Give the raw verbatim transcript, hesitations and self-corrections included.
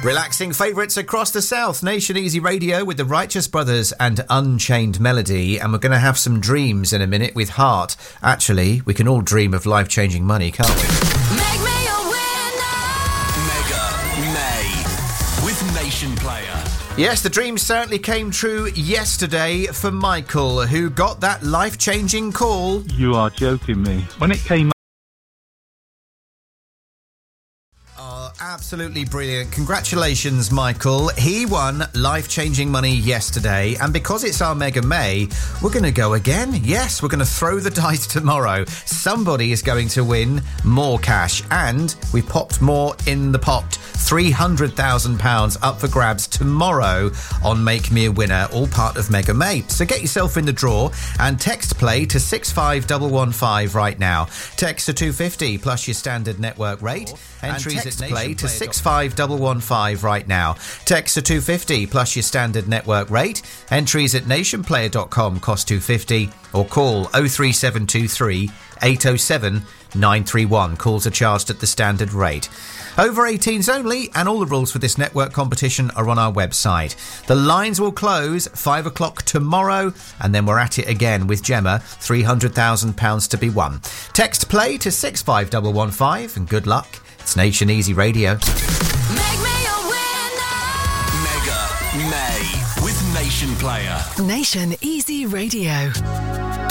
Relaxing favourites across the south. Nation Easy Radio with the Righteous Brothers and Unchained Melody. And we're going to have some dreams in a minute with Heart. Actually, we can all dream of life-changing money, can't we? Make me a winner! Mega May with Nation Player. Yes, the dream certainly came true yesterday for Michael, who got that life-changing call. You are joking me. When it came Absolutely brilliant. Congratulations, Michael. He won life-changing money yesterday, and because it's our Mega May, we're going to go again. Yes, we're going to throw the dice tomorrow. Somebody is going to win more cash, and we've popped more in the pot. three hundred thousand pounds up for grabs tomorrow on Make Me a Winner, all part of Mega May. So get yourself in the draw and text play to six five one one five right now. Text to two fifty plus your standard network rate. Entries at play to six five one one five right now. Text to two fifty plus your standard network rate. Entries at nationplayer dot com cost two fifty, or call oh three seven two three eight oh seven nine three one. Calls are charged at the standard rate. Over eighteens only, and all the rules for this network competition are on our website. The lines will close five o'clock tomorrow, and then we're at it again with Gemma. three hundred thousand pounds to be won. Text play to six five one one five, and good luck. It's Nation Easy Radio. Make me a winner! Mega May with Nation Player. Nation Easy Radio.